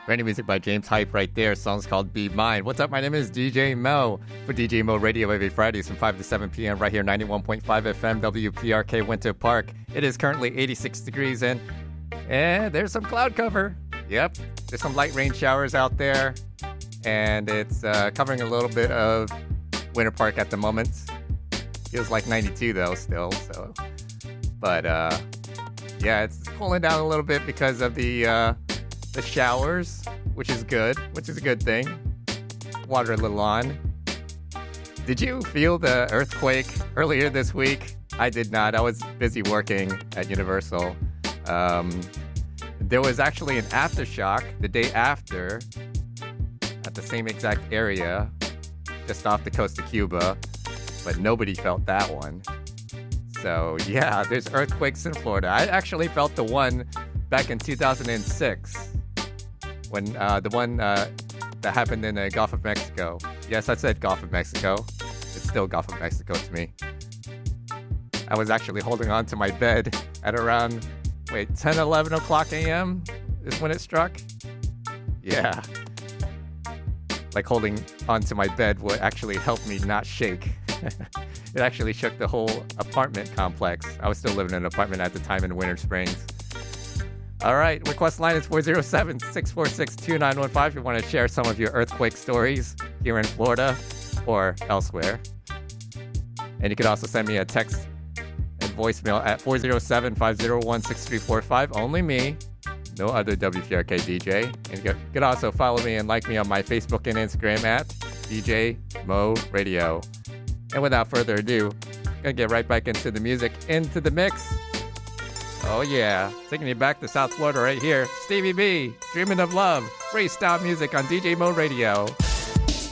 Brand new music by James Hype right there. Song's called Be Mine. What's up? My name is DJ Mo for DJ Mo Radio every Fridays from 5 to 7 p.m. right here, 91.5 FM, WPRK Winter Park. It is currently 86 degrees and there's some cloud cover. Yep, there's some light rain showers out there, and it's covering a little bit of Winter Park at the moment. Feels like 92 though still, so. But yeah, it's cooling down a little bit because of the showers, which is good, which is a good thing. Water a little on. Did you feel the earthquake earlier this week? I did not. I was busy working at Universal. There was actually an aftershock the day after at the same exact area, just off the coast of Cuba, but nobody felt that one. So yeah, there's earthquakes in Florida. I actually felt the one back in 2006. When the one that happened in the Gulf of Mexico. Yes, I said Gulf of Mexico. It's still Gulf of Mexico to me. I was actually holding on to my bed at around, 10, 11 o'clock a.m. is when it struck? Yeah. Like holding onto my bed would actually help me not shake. It actually shook the whole apartment complex. I was still living in an apartment at the time in Winter Springs. All right, request line is 407-646-2915 if you want to share some of your earthquake stories here in Florida or elsewhere. And you can also send me a text and voicemail at 407-501-6345. Only me, no other WPRK DJ. And you can also follow me and like me on my Facebook and Instagram at DJ Mo Radio. And without further ado, I'm going to get right back into the music, into the mix. Oh yeah, taking you back to South Florida right here. Stevie B, Dreaming of Love, freestyle music on DJ Mo Radio.